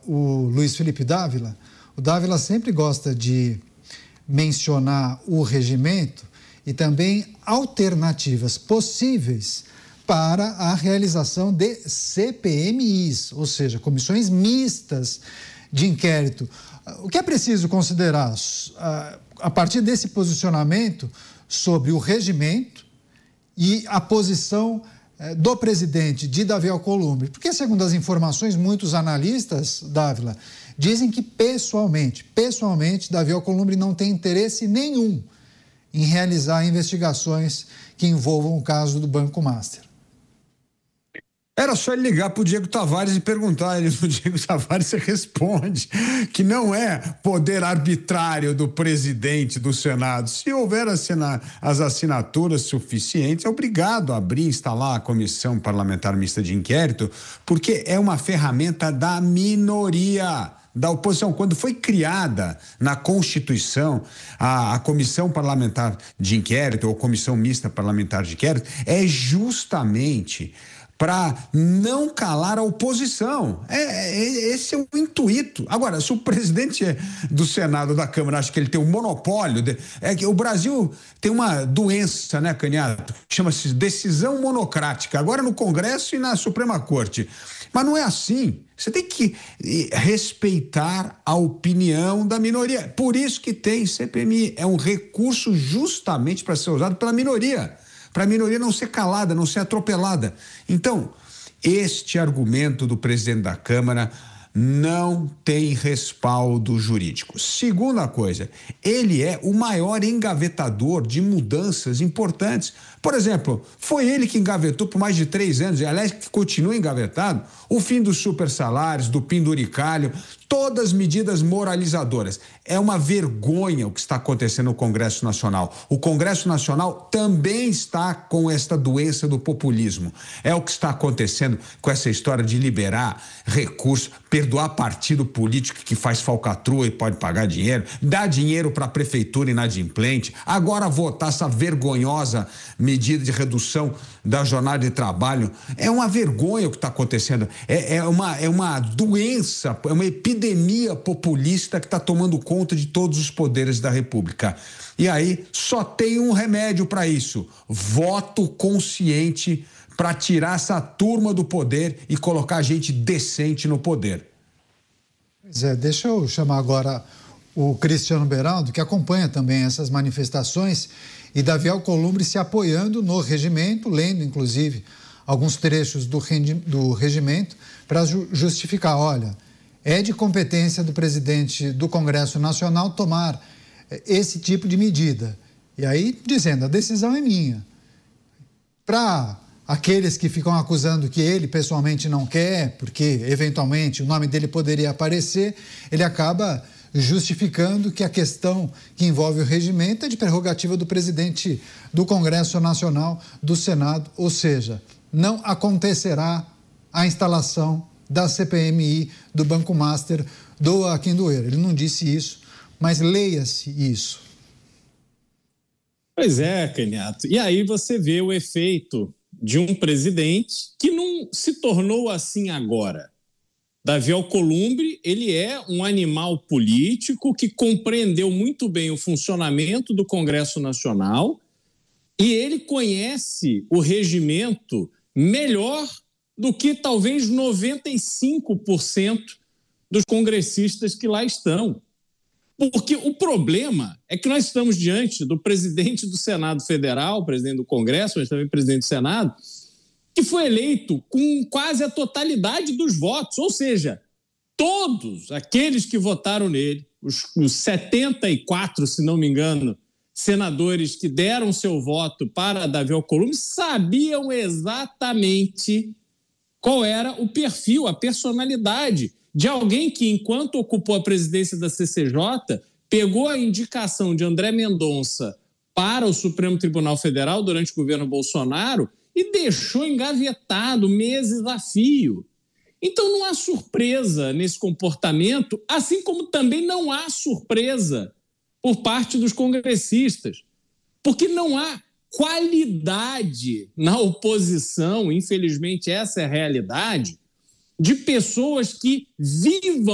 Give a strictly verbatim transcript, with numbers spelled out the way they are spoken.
o Luiz Felipe Dávila, o Dávila sempre gosta de mencionar o regimento e também alternativas possíveis para a realização de C P M Is, ou seja, comissões mistas de inquérito. O que é preciso considerar a partir desse posicionamento sobre o regimento e a posição do presidente de Davi Alcolumbre? Porque, segundo as informações, muitos analistas, Dávila, dizem que pessoalmente, pessoalmente, Davi Alcolumbre não tem interesse nenhum em realizar investigações que envolvam o caso do Banco Master. Era só ele ligar para o Diego Tavares e perguntar, ele, o Diego Tavares responde que não é poder arbitrário do presidente do Senado. Se houver assina, as assinaturas suficientes, é obrigado a abrir e instalar a Comissão Parlamentar Mista de Inquérito, porque é uma ferramenta da minoria, da oposição. Quando foi criada na Constituição a, a Comissão Parlamentar de Inquérito, ou Comissão Mista Parlamentar de Inquérito, é justamente para não calar a oposição. É, é, esse é o intuito. Agora, se o presidente do Senado, da Câmara, acha que ele tem um monopólio, de, é que o Brasil tem uma doença, né, Canhato? Chama-se decisão monocrática, agora no Congresso e na Suprema Corte. Mas não é assim. Você tem que respeitar a opinião da minoria. Por isso que tem C P M I. É um recurso justamente para ser usado pela minoria, para a minoria não ser calada, não ser atropelada. Então, este argumento do presidente da Câmara não tem respaldo jurídico. Segunda coisa, ele é o maior engavetador de mudanças importantes. Por exemplo, foi ele que engavetou por mais de três anos, e aliás, que continua engavetado, o fim dos supersalários, do penduricalho, todas medidas moralizadoras. É uma vergonha o que está acontecendo no Congresso Nacional. O Congresso Nacional também está com esta doença do populismo. É o que está acontecendo com essa história de liberar recursos, perdoar partido político que faz falcatrua e pode pagar dinheiro, dar dinheiro para a prefeitura inadimplente, agora votar essa vergonhosa medida de redução da jornada de trabalho. É uma vergonha o que está acontecendo. É, é, uma, é uma doença, é uma epidemia populista que está tomando conta de todos os poderes da República. E aí só tem um remédio para isso: voto consciente, para tirar essa turma do poder e colocar gente decente no poder. Pois é, deixa eu chamar agora o Cristiano Beraldo, que acompanha também essas manifestações, e Davi Alcolumbre se apoiando no regimento, lendo inclusive alguns trechos do, do regimento para ju justificar, olha, é de competência do presidente do Congresso Nacional tomar esse tipo de medida. E aí dizendo, a decisão é minha. Para aqueles que ficam acusando que ele pessoalmente não quer, porque eventualmente o nome dele poderia aparecer, ele acaba justificando que a questão que envolve o regimento é de prerrogativa do presidente do Congresso Nacional, do Senado, ou seja, não acontecerá a instalação da C P M I do Banco Master do Aquindoeiro. Ele não disse isso, mas leia-se isso. Pois é, Canhato. E aí você vê o efeito de um presidente que não se tornou assim agora. Davi Alcolumbre, ele é um animal político que compreendeu muito bem o funcionamento do Congresso Nacional e ele conhece o regimento melhor do que talvez noventa e cinco por cento dos congressistas que lá estão. Porque o problema é que nós estamos diante do presidente do Senado Federal, presidente do Congresso, mas também presidente do Senado, que foi eleito com quase a totalidade dos votos, ou seja, todos aqueles que votaram nele, os, os setenta e quatro, se não me engano, senadores que deram seu voto para Davi Alcolumbre, sabiam exatamente qual era o perfil, a personalidade de alguém que, enquanto ocupou a presidência da C C J, pegou a indicação de André Mendonça para o Supremo Tribunal Federal durante o governo Bolsonaro e deixou engavetado meses a fio. Então não há surpresa nesse comportamento, assim como também não há surpresa por parte dos congressistas, porque não há qualidade na oposição, infelizmente essa é a realidade, de pessoas que vivam